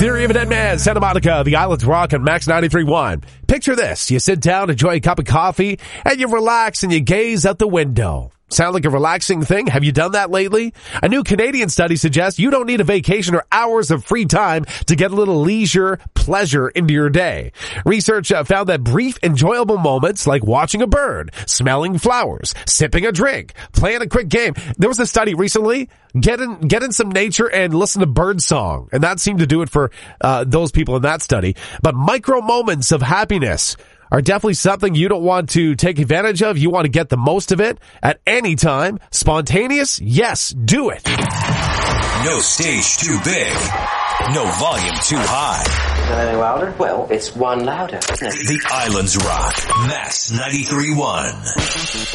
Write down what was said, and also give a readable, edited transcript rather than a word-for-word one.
Theory of a Dead Man, Santa Monica, the Islands Rock, and Max 93.1. Picture this. You sit down, enjoy a cup of coffee, and you relax and you gaze out the window. Sound like a relaxing thing? Have you done that lately? A new Canadian study suggests you don't need a vacation or hours of free time to get a little leisure pleasure into your day. Research found that brief, enjoyable moments like watching a bird, smelling flowers, sipping a drink, playing a quick game. There was a study recently, get in some nature and listen to bird song. And that seemed to do it for those people in that study. But micro moments of happiness are definitely something you don't want to take advantage of. You want to get the most of it at any time. Spontaneous? Yes, do it. No stage too big. No volume too high. Is it any louder? Well, it's one louder. The Islands Rock. Max 93.1.